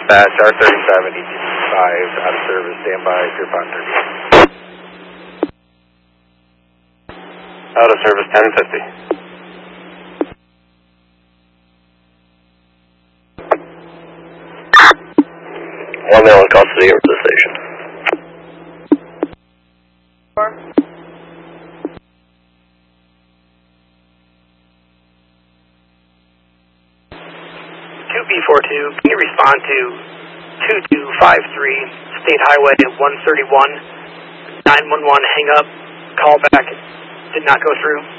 Dispatch, R37, ET5, out of service, stand by, Pierpont 30. Out of service, 1050. One mail and custody over to the station. 2B42, can you respond to 2253 State Highway 131, 911 hang up, call back, did not go through?